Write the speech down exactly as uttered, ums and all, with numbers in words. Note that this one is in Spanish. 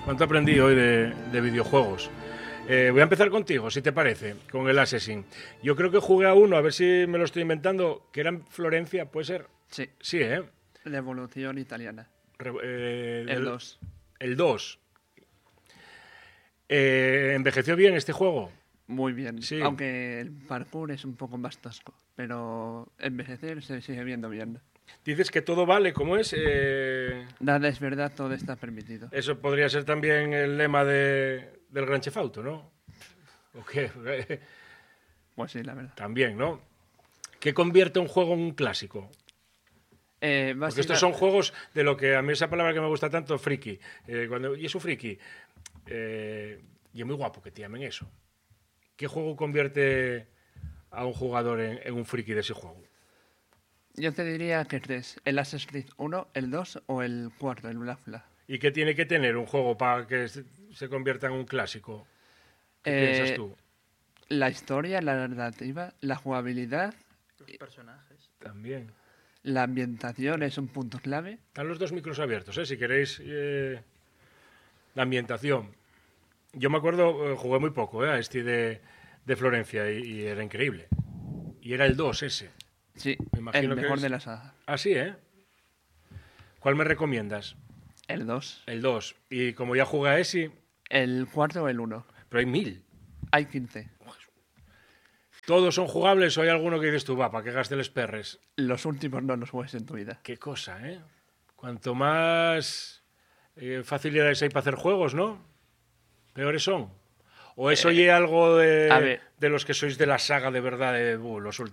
¿Cuánto aprendí hoy de, de videojuegos? Eh, voy a empezar contigo, si te parece, con el Assassin. Yo creo que jugué a uno, a ver si me lo estoy inventando, que era en Florencia, ¿puede ser? Sí. Sí, ¿eh? La evolución italiana. Re, eh, el dos. El dos. Eh, ¿Envejeció bien este juego? Muy bien, sí. Aunque el parkour es un poco más tosco, pero envejecer se sigue viendo bien. Dices que todo vale, ¿cómo es? Eh... Nada es verdad, todo está permitido. Eso podría ser también el lema de, del Gran Theft Auto, ¿no? ¿O qué? Pues sí, la verdad. También, ¿no? ¿Qué convierte un juego en un clásico? Eh, Porque estos son juegos de lo que a mí esa palabra que me gusta tanto, friki. Eh, cuando, y es un friki. Eh, y es muy guapo que te llamen eso. ¿Qué juego convierte a un jugador en, en un friki de ese juego? Yo te diría que tres. El Assassin's Creed uno, el dos o el cuatro, el Black Flag. ¿Y qué tiene que tener un juego para que se, se convierta en un clásico? ¿Qué eh, piensas tú? La historia, la narrativa, la jugabilidad. Los personajes. También. La ambientación es un punto clave. Están los dos micros abiertos, ¿eh? Si queréis eh, la ambientación. Yo me acuerdo, eh, jugué muy poco eh, a este de, de Florencia y, y era increíble. Y era el dos ese. Sí, el mejor es... de la saga. Ah, sí, ¿eh? ¿Cuál me recomiendas? El dos. El dos. Y como ya jugué a ese... El cuatro o el uno. Pero hay mil. Hay quince. ¿Todos son jugables o hay alguno que dices tú, va, para que gaste los perres? Los últimos no los juegues en tu vida. Qué cosa, ¿eh? Cuanto más eh, facilidades hay para hacer juegos, ¿no? Peores son. ¿O eso eh, oye algo de, de los que sois de la saga de verdad de uh, los últimos?